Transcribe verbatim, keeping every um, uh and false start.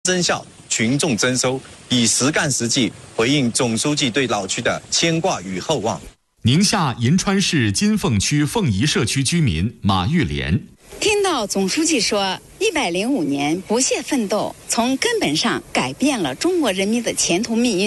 增效，群众增收，以实干实际回应总书记对老区的牵挂与厚望。 宁夏银川市金凤区凤仪社区居民马玉莲， 听到总书记说一百零五年不懈奋斗，从根本上改变了中国人民的前途命运。